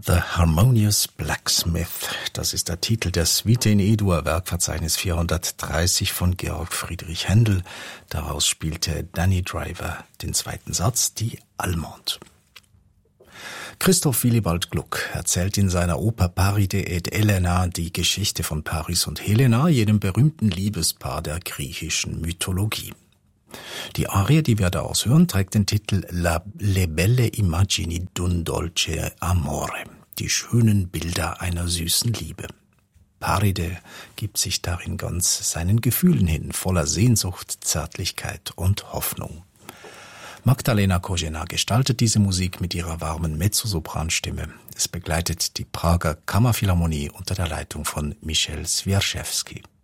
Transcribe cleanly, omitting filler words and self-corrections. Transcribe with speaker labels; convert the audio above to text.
Speaker 1: The Harmonious Blacksmith, das ist der Titel der Suite in E-Dur, Werkverzeichnis 430 von Georg Friedrich Händel. Daraus spielte Danny Driver den zweiten Satz, die Allemande. Christoph Willibald Gluck erzählt in seiner Oper Paride et Helena die Geschichte von Paris und Helena, jenem berühmten Liebespaar der griechischen Mythologie. Die Arie, die wir daraus hören, trägt den Titel Le belle immagini d'un dolce amore, die schönen Bilder einer süßen Liebe. Paride gibt sich darin ganz seinen Gefühlen hin, voller Sehnsucht, Zärtlichkeit und Hoffnung. Magdalena Kožena gestaltet diese Musik mit ihrer warmen Mezzosopranstimme. Es begleitet die Prager Kammerphilharmonie unter der Leitung von Michel Swierczewski.